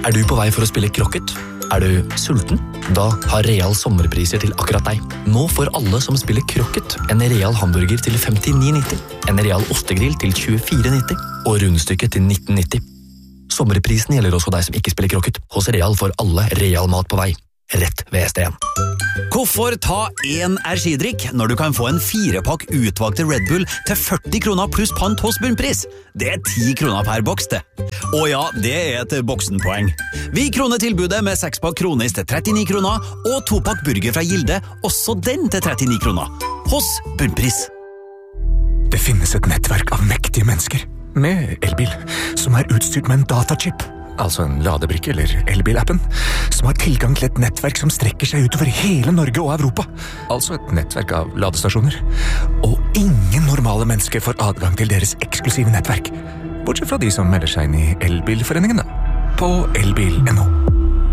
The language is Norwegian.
Er du på vei for å spille krokket? Er du sulten? Da har Real sommerpriser til akkurat deg. Nå får alle som spiller krokket en Real hamburger til 59,90, en Real ostegrill til 24,90 og rundstykket til 19,90. Sommerprisen gjelder også deg som ikke spiller krokket. Hos Real får alle Real mat på vei. Rett ved ST1. Hvorfor ta en energidrikk når du kan få en 4-pakk utvalgte Red Bull til 40 kroner pluss pant hos bunnpris? Det 10 kroner per boks, det. Og ja, det et boksenpoeng. Vi kroner tilbudet med 6-pakk Kronis til 39 kroner, og 2-pakk burger fra Gilde, også den til 39 kroner. Hos bunnpris. Det finnes et nettverk av mektige mennesker med elbil, som utstyrt med en datachip, altså en ladebrikke eller elbilappen, som har tilgang til et nettverk som strekker seg utover hele Norge og Europa. Altså et nettverk av ladestasjoner. Og ingen normale mennesker får adgang til deres eksklusive nettverk, bortsett fra de som melder seg inn i elbilforeningen da, på elbil.no.